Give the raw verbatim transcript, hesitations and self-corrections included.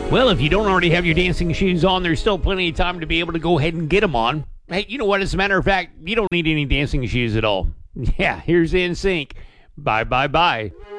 Well, if you don't already have your dancing shoes on, there's still plenty of time to be able to go ahead and get them on. Hey, you know what? As a matter of fact, you don't need any dancing shoes at all. Yeah, here's N Sync. Bye, bye, bye.